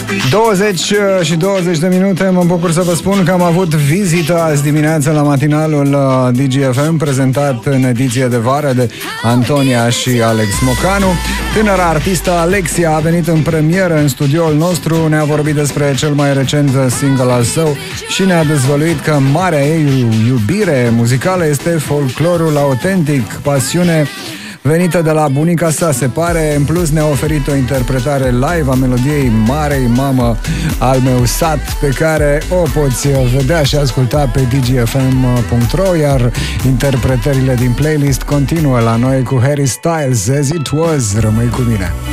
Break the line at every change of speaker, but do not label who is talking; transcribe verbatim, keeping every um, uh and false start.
douăzeci și douăzeci de minute. Mă bucur să vă spun că am avut vizită azi dimineață la matinalul D G F M, prezentat în ediție de vară de Antonia și Alex Mocanu. Tânăra artistă Alexia a venit în premieră în studioul nostru, ne-a vorbit despre cel mai recent single al său și ne-a dezvăluit că marea ei iubire muzicală este folclorul autentic, pasiune venită de la bunica sa, se pare. În plus ne-a oferit o interpretare live a melodiei Marei Mamă al meu sat, pe care o poți vedea și asculta pe d g f m punct r o, iar interpretările din playlist continuă la noi cu Harry Styles, As It Was. Rămâi cu mine.